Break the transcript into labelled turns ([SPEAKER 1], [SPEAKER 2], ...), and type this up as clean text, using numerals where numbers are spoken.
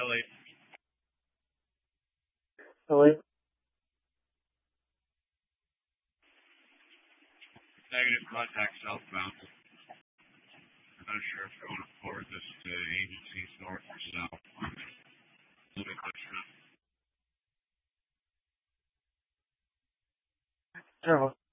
[SPEAKER 1] Billy.
[SPEAKER 2] Billy?
[SPEAKER 1] Negative contact southbound. I'm not sure if you want to forward this to agencies north or south. Let me put you.
[SPEAKER 2] Sure.